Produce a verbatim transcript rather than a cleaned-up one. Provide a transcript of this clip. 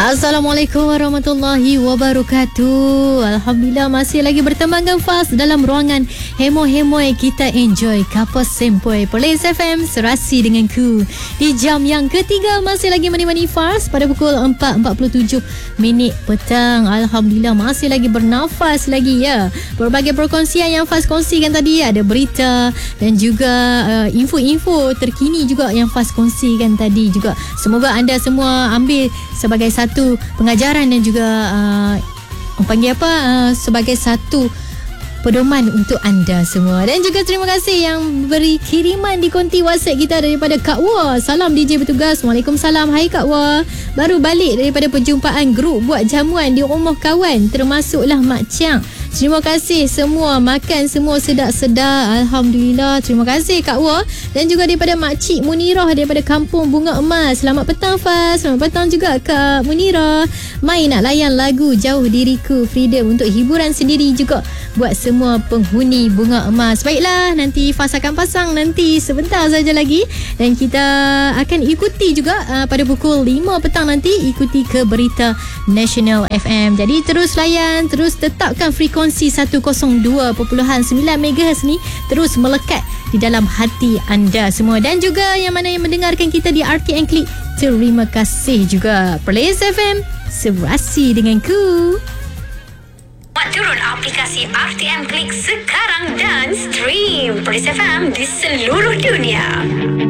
Assalamualaikum warahmatullahi wabarakatuh. Alhamdulillah masih lagi bertembangkan fast dalam ruangan hemo-hemoi kita enjoy Kapas Sempoi Perlis F M serasi dengan ku. Di jam yang ketiga masih lagi mani-mani fast pada pukul empat empat puluh tujuh minit petang. Alhamdulillah masih lagi bernafas lagi ya. Berbagai perkongsian yang fast kongsikan tadi, ada berita dan juga uh, info-info terkini juga yang fast kongsikan tadi juga. Semoga anda semua ambil sebagai satu pengajaran dan juga uh, orang panggil apa uh, sebagai satu pedoman untuk anda semua. Dan juga terima kasih yang beri kiriman di konti WhatsApp kita daripada Kak Wah. Salam D J bertugas. Waalaikumsalam. Hai Kak Wah. Baru balik daripada perjumpaan grup buat jamuan di rumah kawan, termasuklah Mak Chiang. Terima kasih semua, makan semua sedap-sedap. Alhamdulillah. Terima kasih Kak Wah. Dan juga daripada Makcik Munirah daripada Kampung Bunga Emas. Selamat petang Faz. Selamat petang juga Kak Munirah. Mai nak layan lagu Jauh Diriku Freedom untuk hiburan sendiri juga buat semua penghuni Bunga Emas. Baiklah, nanti Faz akan pasang nanti sebentar saja lagi. Dan kita akan ikuti juga uh, pada pukul lima petang nanti, ikuti ke Berita Nasional F M. Jadi terus layan, terus tetapkan frekuensi seratus dua perpuluhan sembilan megahertz ni terus melekat di dalam hati anda semua. Dan juga yang mana yang mendengarkan kita di R T N Click, terima kasih juga. Perlis F M, serasi denganku. Turun aplikasi R T M Click sekarang dan stream Perlis F M di seluruh dunia.